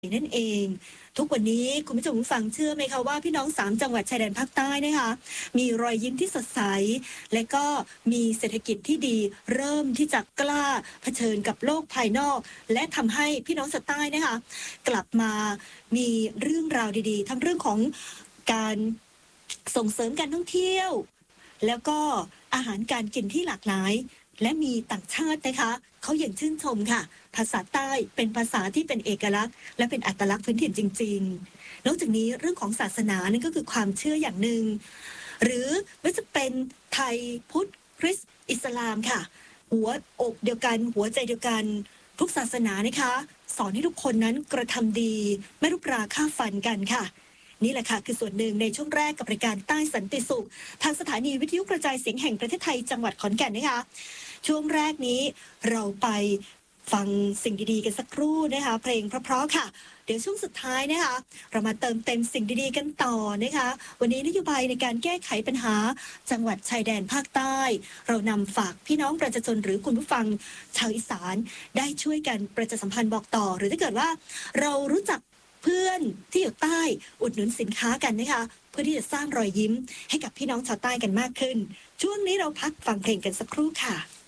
นั่นเองทุกวันนี้คุณผู้ชมฟังเชื่อไหมคะว่าพี่น้อง3จังหวัดชายแดนภาคใต้นะคะมีรอยยิ้มที่สดใสและก็มีเศรษฐกิจที่ดีเริ่มที่จะกล้าเผชิญกับโลกภายนอกและทำให้พี่น้องชาวใต้นะคะกลับมามีเรื่องราวดีๆทั้งเรื่องของการส่งเสริมการท่องเที่ยวแล้วก็อาหารการกินที่หลากหลายและมีต่างชาตินะคะเขาอย่างชื่นชมค่ะภาษาใต้เป็นภาษาที่เป็นเอกลักษณ์และเป็นอัตลักษณ์พื้นถิ่นจริงๆนอกจากนี้เรื่องของศาสนานั่นก็คือความเชื่ออย่างหนึ่งหรือว่าจะเป็นไทยพุทธคริสต์อิสลามค่ะหัวอกเดียวกันหัวใจเดียวกันทุกศาสนานะคะสอนให้ทุกคนนั้นกระทำดีไม่รุกราฆ่าฟันกันค่ะนี่แหละค่ะคือส่วนหนึ่งในช่วงแรกกับรายการใต้สันติสุขทางสถานีวิทยุกระจายเสียงแห่งประเทศไทยจังหวัดขอนแก่นนะคะช่วงแรกนี้เราไปฟังสิ่งดีๆกันสักครู่นะคะเพลงเพราะๆค่ะเดี๋ยวช่วงสุดท้ายนะคะเรามาเติมเต็มสิ่งดีๆกันต่อนะคะวันนี้นโยบายในการแก้ไขปัญหาจังหวัดชายแดนภาคใต้เรานำฝากพี่น้องประชาชนหรือคุณผู้ฟังชาวอีสานได้ช่วยกันประชาสัมพันธ์บอกต่อหรือถ้าเกิดว่าเรารู้จักเพื่อนที่อยู่ใต้อุดหนุนสินค้ากันนะคะเพื่อที่จะสร้างรอยยิ้มให้กับพี่น้องชาวใต้กันมากขึ้นช่วงนี้เราพักฟังเพลงกันสักครู่ค่ะ